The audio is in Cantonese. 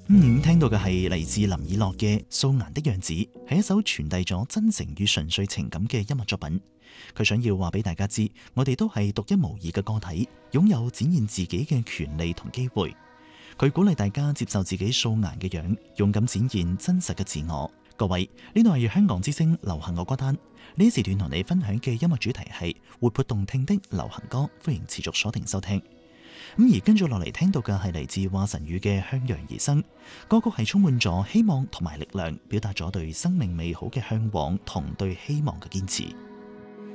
聽到嘅係嚟自林以樂嘅《素顏的樣子》，係一首傳遞咗真誠與純粹情感嘅音樂作品。佢想要話俾大家知，我哋都係獨一無二嘅個體，擁有展現自己嘅權利同機會。佢鼓勵大家接受自己素顏嘅樣，勇敢展現真實嘅自我。各位，呢度係香港之聲流行樂歌單，呢時段同你分享嘅音樂主題係活潑動聽的流行歌，歡迎持續鎖定收聽。而跟住落嚟聽到嘅係嚟自華晨宇嘅《向陽而生》，歌曲係充滿咗希望同埋力量，表達咗對生命美好嘅向往同對希望嘅堅持。